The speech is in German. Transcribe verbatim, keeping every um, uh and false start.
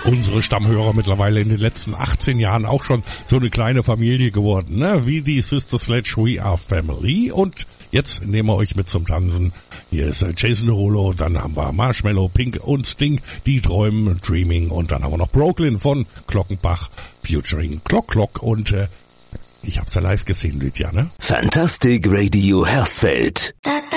unsere Stammhörer mittlerweile in den letzten achtzehn Jahren auch schon so eine kleine Familie geworden, ne? Wie die Sister Sledge, We Are Family. Und jetzt nehmen wir euch mit zum Tanzen. Hier ist Jason Derulo, dann haben wir Marshmello, Pink und Sting, die träumen, Dreaming, und dann haben wir noch Brooklyn von Glockenbach, featuring Clock Clock, und äh, ich hab's ja live gesehen, Lydia, ne? Fantastic Radio Hersfeld.